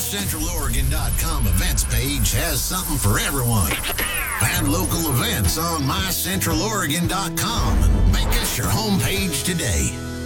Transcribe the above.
MyCentralOregon.com events page has something for everyone. Find local events on MyCentralOregon.com and make us your homepage today.